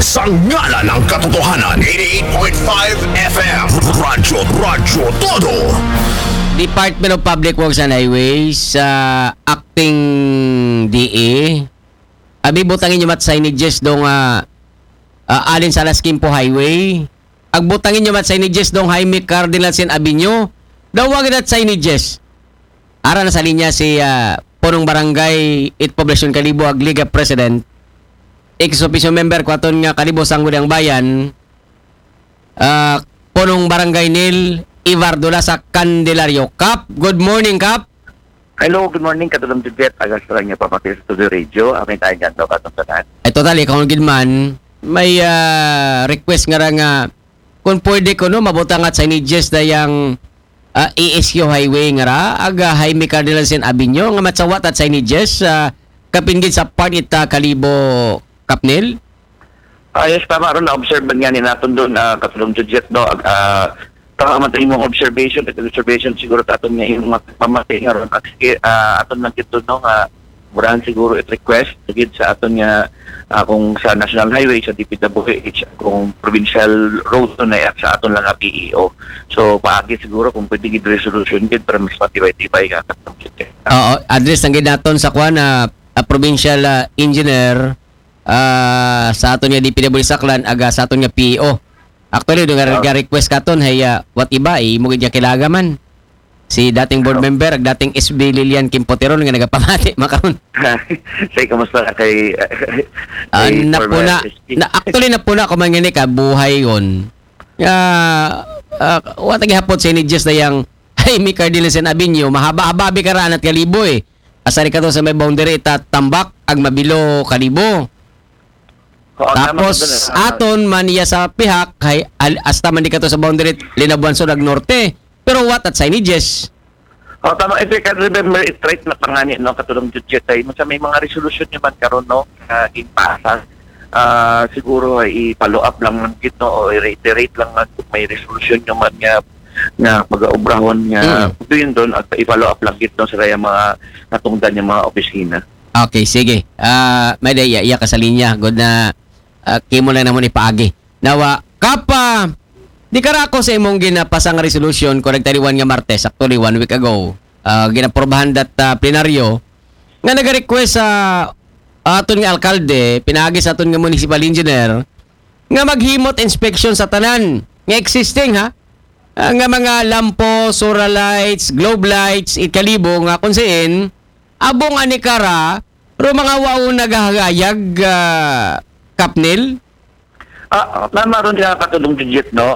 sa ngalan ng katotohanan. 88.5 FM Radyo Todo. Department of Public Works and Highways acting DA abi butangin nyo mat signages dong alin sa Las Quimpo Highway agbutangin nyo mat signages dong Jaime Cardinal Sin Abinyo dawagan at signages ara na sa linya si punong barangay it Poblacion Kalibo ag Liga President ex-officio member ko aton nga Kalibo Sangguniang Bayan punong barangay Nil Ivardula sa Candelario. Kap, good morning, Kap. Hello, good morning. Katulong Juliet. Agas lang niya papatis to the radio. Amin tayo dyan daw katong tanan. Ay, totally, kung gilman, may request nga nga kung pwede ko, no, mabutang at signages na yung ASQ Highway nga ra, aga Jaime Cardinal Sin Abinyo, nga matsawat at signages, kapingin sa part ita Kalibo, Kapnil? Yes, tama ron. Na-observe nga ni natin doon, katulong Juliet, no? Tama mong observation siguro aton nga yung pamati nga ron aton lang kito no nga murahan siguro request sigid sa aton nga kung sa National Highway sa DPWH kung provincial road to na sa aton lang PEO so paagi siguro kung pwede gid resolution gid para mas matibay-tibay ka katong kito. Oo, address ang gid naton sa kuan na provincial engineer sa aton nga DPWH Saklan aga sa aton nga PEO. Actually, doon nga request ka ton, hey, what iba, mugid niya kilagaman. Si dating board member, ag dating SB Lilian Kimpoteron, nga nagapamati, makaroon. Say, kamusta ka kay... Actually, napuna ko man ka, buhay yun. What hapot sa inidjes na yung, Jaime Cardinal Sin Abinyo, mahaba-hababi ka raan at Kalibo Asari ka to sa may boundary, tambak, ag mabilo Kalibo. Tapos aton man iya sa pihak kay hasta man di kato sa boundary Linabuan Surag Norte. Pero what at signages? Tama, if you can remember it right na pangani no katulong Juliet ay may mga resolution naman karon no impasa. Siguro ay i-follow up lang man kito o i-reiterate lang man kung may resolution naman nga pag-obrahon nga yun doon at i-follow up lang kito sa mga natungdan ng mga opisina. Okay, sige. May daya iya ka sa linya. Good na kimo lang naman ipaagi. Nawa, kapa, di karako sa imong ginapasang resolution ko nagtariwan nga Martes, actually 1 week ago, ginaprobahan dat plenaryo, nga nag-request sa aton nga alkalde, pinagi sa aton nga municipal engineer, nga maghimot inspection sa tanan, nga existing nga mga lampo, solar lights, globe lights, Kalibo, nga kunsiin, abong anikara, pero mga wao naghahagayag Kapnil? Naman nga katulong Juliet, no?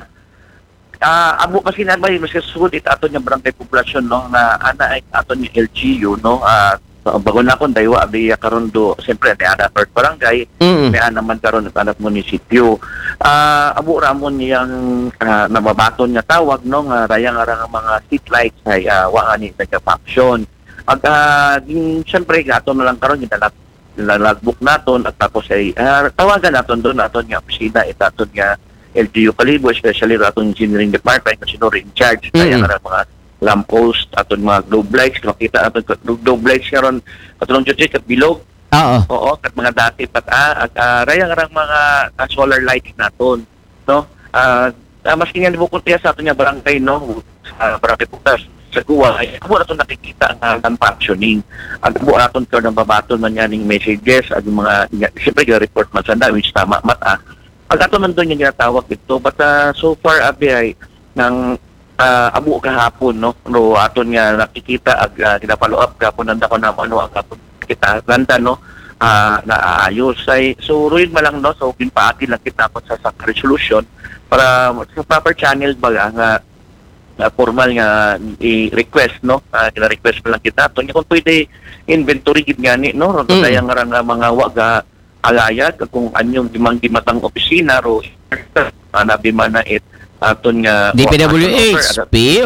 Abo kasi na ba yung mas kasunod ito ato niya barangay populasyon, no? Na ana ay ato niya LGU, no? Bago na akong daywa, abiya karon do, siyempre, may ana third barangay, may ana naman karon at anak munisipyo. Abo ramon niyang nababaton niya tawag, no? Rayang arang mga street lights ay waani nagka-function. Siyempre, ato na lang karon logbook naton at tapos ay tawagan naton doon naton nga opisina aton nga LGU Kalibo, especially aton engineering department kasi no in charge kaya nga mga lamppost aton mga globe lights makita aton globe lights karon katulong Juliet at bilog. Oo, kat mga dati pat raya nga mga solar lights naton no maski nga libukon tiya sa aton nga barangay no barangay Putas sa Guwa, ay abo natin nakikita ang functioning. At abo natin ko ng babaton man yan yung messages at yung mga, siyempre yung report man sanda, which tama mata. Pag ato man doon yung ginatawag ito, but so far, abi ay, ng abo kahapon, no? No, aton nga nakikita at kinapalo up kahapon, nanda ko naman, no, ang aton kita, ganda, no? Naayos ay, so ruin mo lang, no? So, pinpaati lang kita po sa resolution para sa proper channel ba nga formal nga i-request no kina-request pa lang kita to kung pwede inventory gid ngani no kaya nga mga waga alayag kung anyong dimang-dimatang opisina ro nabi man na aton nga DPWH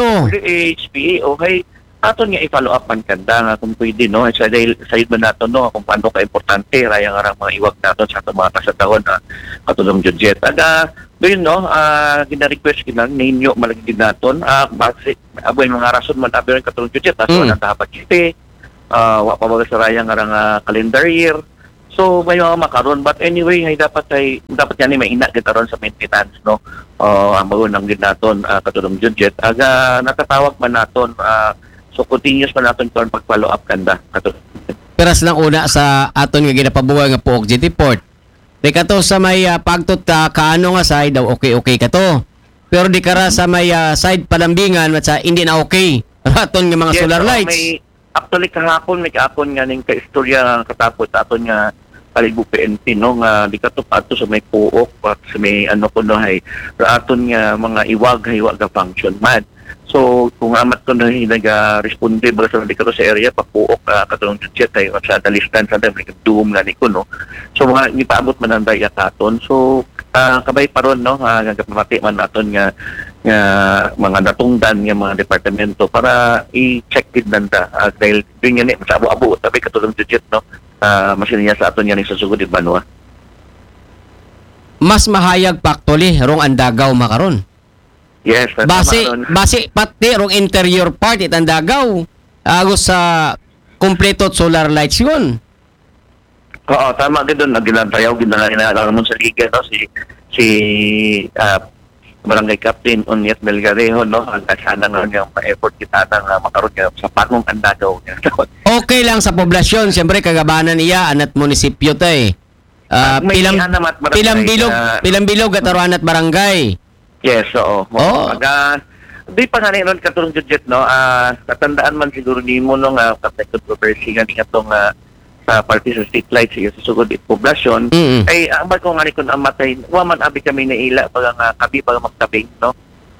PEO hey aton nga i-follow up man kanda nga kung pwede no sa dahil sayod man nato no kung paano ka importante raya nga mga iwag naton sa atong mga kasatawon katulong Juliet doon no gina-request kinang ninyo malagid naton base aboy mga rason man abi katulong Juliet aso na dapat kiti wa pa ba sa raya nga calendar year So may mga makaron, but anyway ay dapat yan may ina kita ron sa maintenance, no. Ang magunang gid naton katulong budget aga natatawag man naton, so continuous man naton kon pag-follow up kanda katulong. Peras lang una sa aton nga ginapabuhay nga Puok GT Port. Di ka to sa may pagtot kaano nga side daw okay ka to. Pero di ka ra sa may side palambingan at sa hindi na okay. Aton nga mga solar lights. Actually kahapon may kaapon nga ning kaistorya katapos aton nga Kalibo PNP, no, nga di ka to pato sa may Puok at sa may hay aton nga mga iwag ga function man. So kung amat ko na nag-responde ba sa dito sa area papuok katulong budget ay sa dalistan sa doom nga ni ko, no. So mga ipaabot man ang daya katon. So kabay paron, no, nagapamati man naton nga mga natungdan nga mga departamento para i-check din nanda dahil din yan sa abo-abo tabi katulong budget, no. Masin niya sa aton yan sa sugod di Banwa. Mas mahayag actually rong andagaw makaron. Yes, base pati rong interior part itandagaw agos sa kompleto solar lights yun. Oo, tama gid doon nagilantayaw ginala mo sa liga, no, si barangay captain Onyet Melgarejo, no, ang sana nga yung pa-effort kita nang makaroon nga sa pagong andagaw niya. Okay lang sa poblasyon, siyempre kagabanan niya anat munisipyo ta eh. Pilambilog at Aruanat Barangay. Yes, oo. Oh. Di pa nga rin katulong budget, no. Katandaan man siguro ni mo nung controversy nga itong sa party sa street lights sa sugod poblasyon. Ay ang ko nga ni kun amatay waman abi kami na ila pag kabi pag magtabing, no.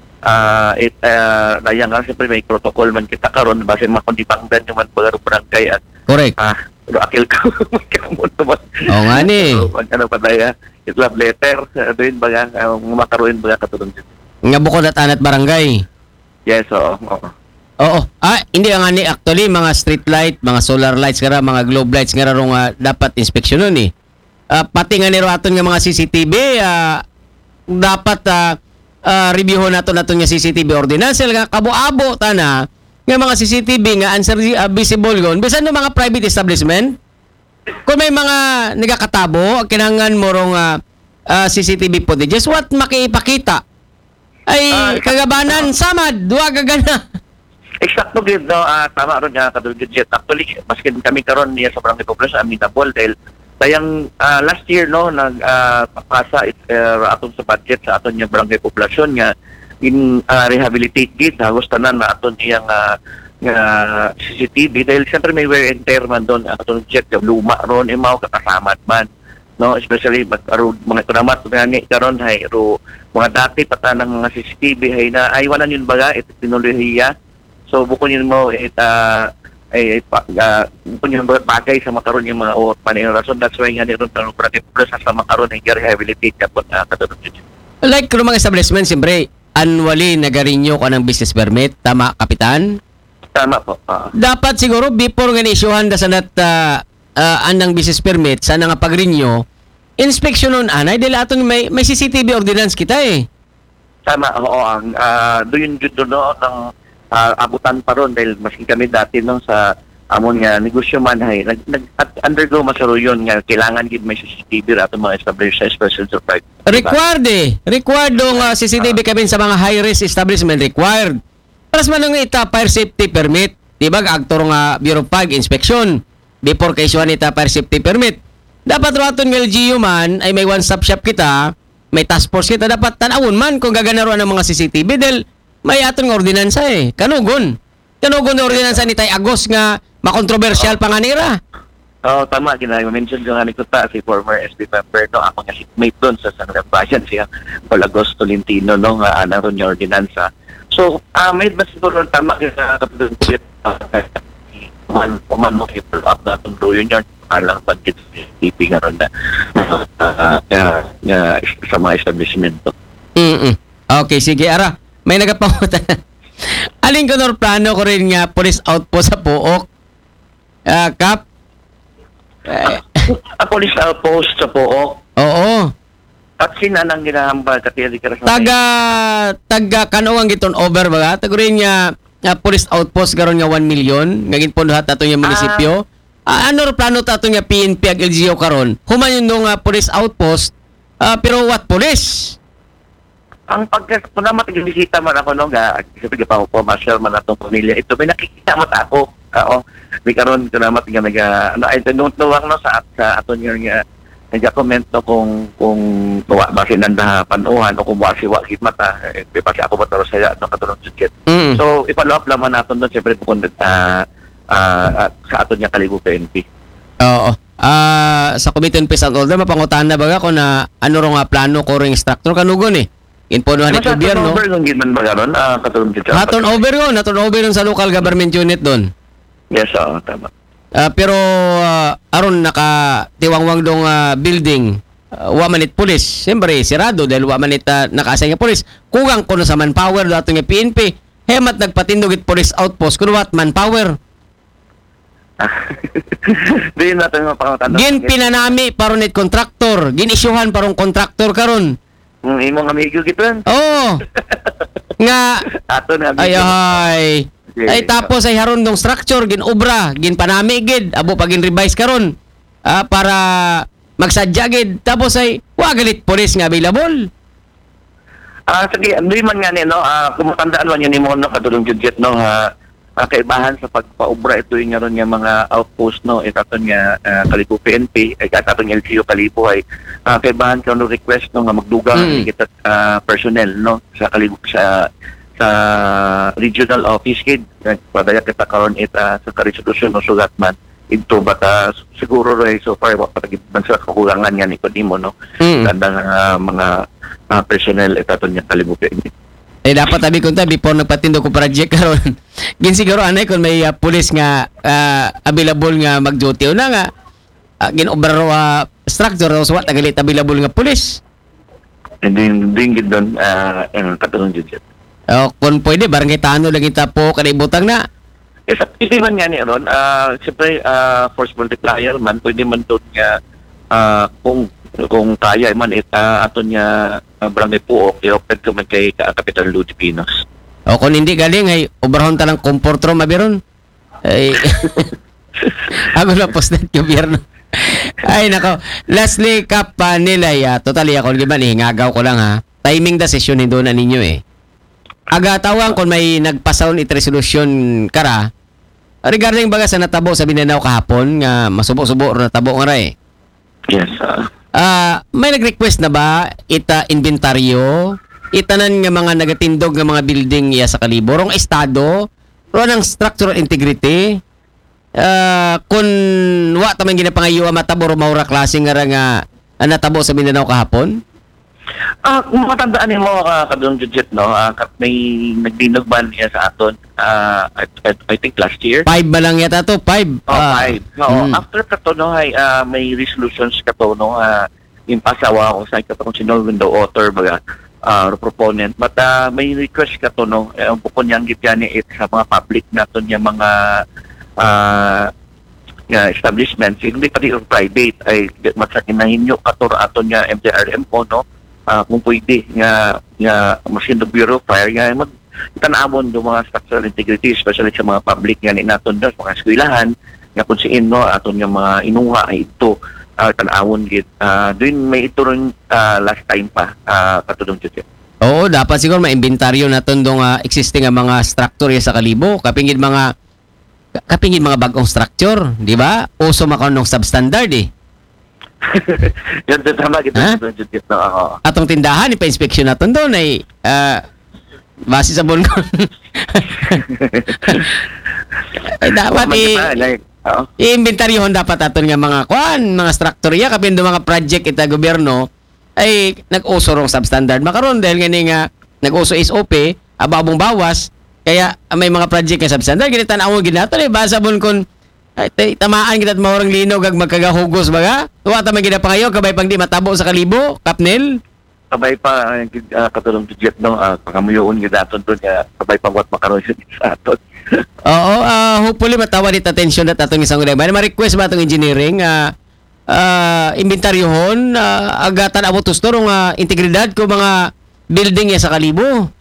Dayang nga siyempre may protocol man kita karon base makondipangdan yung man barangay at correct. Akil ka magkamot naman. Oo nga ni. Ano pa daya? Love letter. Doon baga, makaroon baga katulong dito. Nga bukod at anat barangay. Yes, oo. Oo. Hindi nga ni actually mga street light, mga solar lights nga mga globe lights nga rong dapat inspeksyonon eh. Pati nga ni aton nga mga CCTV dapat reviewon naton nga CCTV ordinance nga kabo-abo tana nga mga CCTV nga visible gon bisan ng mga private establishment. Kung may mga nagakatabo, kinahanglan mo rong CCTV footage, what makipakita? Ay, kagabanan, samad, duwag gana. Eksakto gid, no, tama ron nga katulong budget. Actually, maskin kami karon niya sa barangay population amenable dahil tayang last year, no, nagpasa aton sa budget sa aton nga barangay population nga in rehabilitate gid hagos tanan na aton iyang CCTV dahil siyempre may wear and tear man doon atong jet luma ron imaw kakasamat man, no, especially mga kunamat ngani karon hay mga dati pata ng mga CCTV hay na ay wala yun baga ito teknolohiya. So bukod yun mo bukod yun bagay sa makaroon yung mga panayong rason. That's why nga niron tanong plus sa makaroon ay rehabilitate kapon katulong dito. Like kung mga establishment siyempre annually nagarinyo ka ng business permit, tama kapitan? Tama po. Dapat siguro before nga ni-issuehan da sanat anang business permit sana nga pag-renew, inspeksyonon anay dahil aton may CCTV ordinance kita eh. Tama, oo. Doon doon ng abutan pa ron dahil maski kami dati nung sa amon nga negosyo man hay undergo masaruyon nga kailangan gid may CCTV ato mga establishment special surprise. Required dong CCTV kami sa mga high-risk establishment required. Paras man nga ita fire safety permit, di ba aktor nga Bureau of Fire inspection before kay isuan ita fire safety permit. Dapat raton ng LGU man ay may one-stop shop kita, may task force kita dapat tanawon man kung gaganaroan ng mga CCTV dahil may aton nga ordinansa eh. Kanugon na ordinansa ni Tay Agos nga makontrobersyal pa nga nira. Oo, tama. Mention ko nga ni Kuta, si former SP member, no, ako nga seatmate doon sa San Bayan, siya Paul Agos Tolentino, no, nga naroon niya ordinansa. So, may ba siguro tama ka kapag man mo i-pull up na itong Blue Union alang budget CCTV nga ron na sa mga establishmento. Okay, sige. Ara, may nagapangutan. Aling ko plano ko rin nga police outpost sa Puok. Kap? Police outpost sa Puok? Oo. At sinanang ginahambal katili ka taga kanuwang giton over ba? Tagurin nga police outpost karon nga 1 million nga ginpondohat ato yung munisipyo. ano ro plano ta ato nga PNP ag LGU karon? Human yun nung police outpost, pero what police? Ang pagkasama tigibisita man ako no nga siyempre pa po marshal man atong pamilya ito may nakikita man ako. Oo. May karon ko na matiga ano ay tanong no sa aton nga nag-comment no kung tuwa ba sinanda panuhan o kung wasi wa gid mata pa siya ako mataro saya no katulong ticket. So i-follow up naman naton doon siyempre kung sa aton nga Kalibo PNP. Oo. Sa Committee on Peace and Order mapangutan na baga ko na ano ro nga plano ko ring structure kanugon Inpunuhan ni gobyerno. Turnover ng gitman ba garon? Katulong ticket. Turnover yun sa local government unit doon. Yes, tama. Pero aron nakatiwangwang dong building, wa manit pulis. Siyempre, sirado dahil wa manit nakaasay nga pulis. Kugang kuno sa manpower dato nga PNP. Hemat nagpatindog it police outpost kuno wat manpower. Diyan natin mapangutana. Gin pinanami paronit kontraktor, gin isyuhan parong kontraktor karon. Imong amigo gito. Oo. Nga ato na amigo. ay tapos ay haron dong structure gin obra, gin panami gid, abo pa gin revise karon. Para magsadya gid. Tapos ay wa galit police nga available. Sige, hindi man nga ni no, kumatandaan man yun mo no katulong judget no kaibahan sa pagpaobra ito yung nga ron nga mga outpost no itaton nga Kalibo PNP ay kataton nga LGU Kalibo ay kaibahan ka no request no nga magdugang kita personnel no sa Kalibo sa regional office kid padaya kita karon ita sa resolution no sugat man ito bata siguro ray so far wa patagid man sa kakulangan nga ni Kodimo no kanda mga personnel itaton nga Kalibo PNP. Dapat tabi ko before nagpatindo ko project karon. Gin siguro anay kung may police nga available nga mag-duty una nga gin-obra structure so what tagalit available nga police. And then gid don katulong jud. Kung pwede barangay tano lang kita po kada ibutang na. Yes, pwede man nga ni ron. Siyempre force multiplier man pwede man doon nga kung kaya man aton nga barangay Puok i-open ko man kay Kapitan Ludi Pinos. Kung hindi galing ay obrahon ta lang comfort room mabiron. Ay ako na posted gobyerno. Ay nako. Lastly Kap Nilay totally ako giban hingagaw ko lang timing da session nindo na ninyo aga tawang kung may nagpasaon it resolution kara regarding baga sa natabo sa Mindanao kahapon nga masubo-subo na natabo nga ra Yes, may nag-request na ba ita inventaryo itanan nga mga nagatindog nga mga building sa Kalibo rong estado ro ng structural integrity kun wa ta man ginapangayo matabo ro maura klase nga natabo sa Mindanao kahapon. Kung matandaan mo kadong judget no may nagdinog ban niya sa aton I think last year 5 ba lang yata to 5 after kato no ay may resolutions kato no impasawa ko sa katong sinol window author baga proponent but may request kato no bukod yang gityan sa mga public naton yung mga establishments hindi pati yung private ay masakinahinyo kato aton nga MTRM po no kung pwede nga machine the Bureau of Fire nga tanamon do mga structural integrity especially sa mga public nga ni naton dos mga eskwelahan nga kung siin no aton nga mga inuha ay ito tanawon gid doon may ito rin last time pa katulong jud. Oo, dapat siguro ma-inventaryo naton dong existing nga mga structure sa Kalibo kapingid mga bagong structure, di ba? Uso makanong substandard Yan tama kita jud no. Atong tindahan ipa-inspection naton doon ay base sa Bongon. Ay dapat i-inventaryohon dapat aton nga mga mga strukturya kapindo mga project ita gobyerno ay nag-uso rong substandard makaron dahil nga nag-uso SOP ababong bawas kaya may mga project nga substandard gini tan-aw ginato basa bon kon tamaan kita maurang linog ag magkagahugos baga tuwa ta man ginapangayo kabay pang di matabo sa Kalibo Kapnel kabay pa katulong judget no pangamuyon gid aton doon kabay pa wat makaron sa aton. Oo, hopefully matawa dit attention na atong isang ulit. May ma-request ba itong engineering inventaryohon agatan abo tustor ng integridad ko mga building sa Kalibo.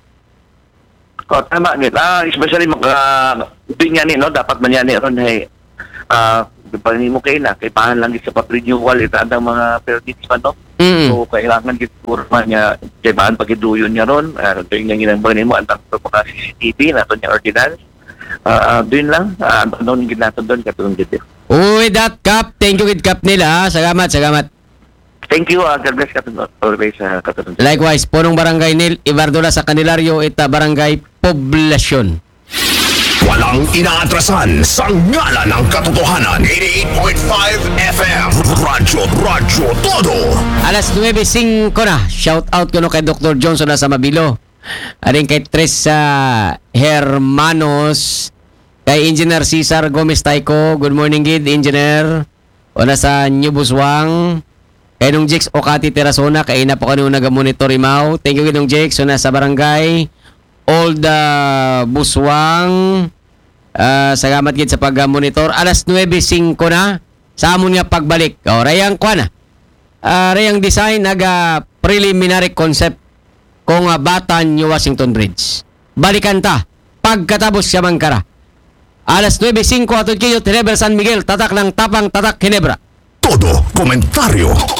Tama nit. Especially mga din yan no dapat man yan ron ay panimo kay na, kay pahan lang sa pag-renewal, ito ang mga permits pa, no? So, kailangan gituro niya, kay pahan pag-iduyon niya ron, ito yung ginang panimo, ang mga CCTV, nato niya ordinance. Doon lang, noon ginatod doon, katulong dito. Uy, that Kap. Thank you kid Kap nila. Salamat, salamat. Thank you, God bless katulong, always, katulong. Likewise, punong barangay Nil, Ibardola sa Candelario, ita barangay Poblasyon. Walang inaatrasan sa ngala ng katotohanan. 88.5 FM. Radyo Todo. Alas 9:05 na. Shout out ko no kay Dr. Johnson na sa Mabilo. Aring kay Teresa Hermanos. Kay Engineer Cesar Gomez Taiko. Good morning, Gid, Engineer. O na sa New Buswang. Kay nung Jex Okati Terasona. Kay ina po kanino nagamonitor imaw. Thank you, Gid, nung Jex. O na sa barangay Old Buswang. Salamat gid sa pag-monitor. Alas 9:05 na. Sa amon nga pagbalik. O, rayang kwa na. Rayang design naga preliminary concept kung Batan New Washington Bridge. Balikan ta. Pagkatapos siya mangkara. Alas 9:05 atod kayo Ginebra San Miguel. Tatak ng tapang tatak Ginebra. Todo komentaryo